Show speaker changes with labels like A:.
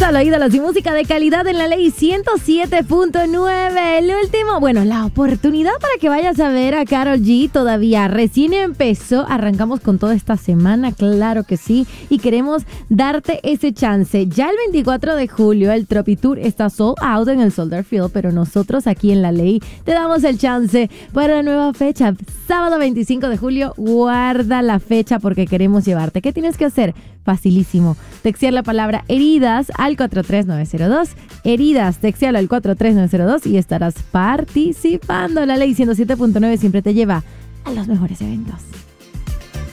A: Solo ídolos y música de calidad en la ley 107.9. El último, bueno, la oportunidad para que vayas a ver a Karol G todavía recién empezó. Arrancamos con toda esta semana, claro que sí. Y queremos darte ese chance. Ya el 24 de julio el Tropitour está sold out en el Soldier Field, pero nosotros aquí en la ley te damos el chance para la nueva fecha. Sábado 25 de julio, guarda la fecha porque queremos llevarte. ¿Qué tienes que hacer? Facilísimo. Textear la palabra heridas al 43902. Heridas, textealo al 43902 y estarás participando. La ley 107.9 siempre te lleva a los mejores eventos.